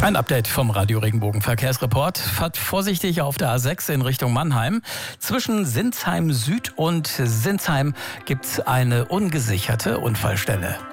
Ein Update vom Radio Regenbogen Verkehrsreport. Fahrt vorsichtig auf der A6 in Richtung Mannheim. Zwischen Sinsheim Süd und Sinsheim gibt es eine ungesicherte Unfallstelle.